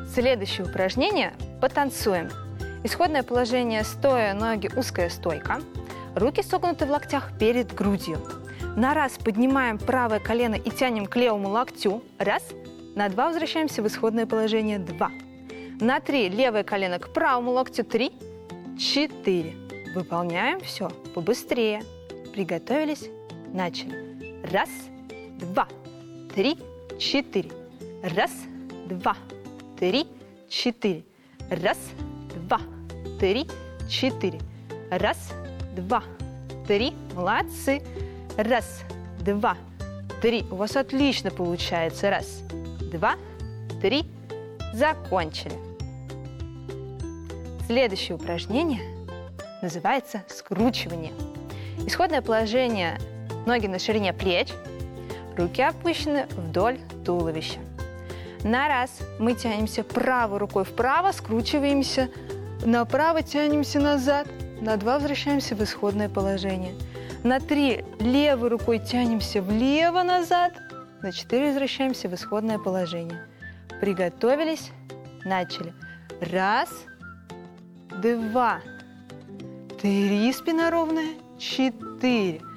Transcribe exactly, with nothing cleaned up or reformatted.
Следующее упражнение – потанцуем. Исходное положение стоя, ноги узкая стойка. Руки согнуты в локтях перед грудью. На раз поднимаем правое колено и тянем к левому локтю. Раз. На два возвращаемся в исходное положение. Два. На три левое колено к правому локтю. Три. Четыре. Выполняем все побыстрее. Приготовились. Начали. Раз, два, три, четыре. Раз, два, три, четыре. Раз, два, три, четыре. Раз, два, три. Молодцы. Раз, два, три. У вас отлично получается. Раз, два, три. Закончили. Следующее упражнение называется скручивание. Исходное положение – ноги на ширине плеч, руки опущены вдоль туловища. На раз мы тянемся правой рукой вправо, скручиваемся, направо тянемся назад, на два возвращаемся в исходное положение. На три левой рукой тянемся влево-назад, на четыре возвращаемся в исходное положение. Приготовились, начали. Раз, два, три, спина ровная, четыре,